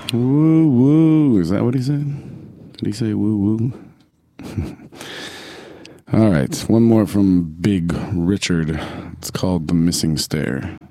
Woo woo. Is that what he said? Did he say woo woo? All right. One more from Big Richard. It's called The Missing Stare.